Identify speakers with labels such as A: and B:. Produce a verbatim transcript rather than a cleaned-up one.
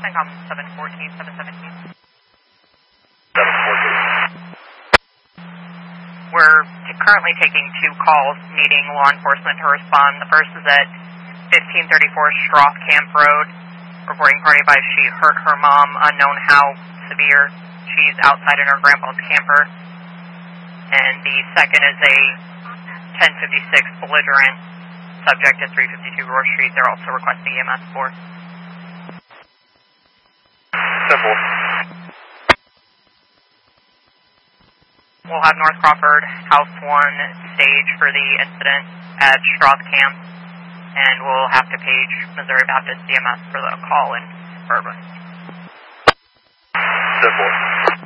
A: CENTCOM seven fourteen, seven seventeen.
B: seven fourteen.
A: We're t- currently taking two calls needing law enforcement to respond. The first is at fifteen thirty-four Stroth Camp Road. Reporting party advised she hurt her mom, unknown how severe. She's outside in her grandpa's camper. And the second is a ten fifty-six belligerent subject at three fifty-two Roar Street. They're also requesting E M S for.
B: Simple.
A: We'll have North Crawford House one stage for the incident at Stroth Camp, and we'll have to page Missouri Baptist E M S for the call in Bourbon.
B: Simple.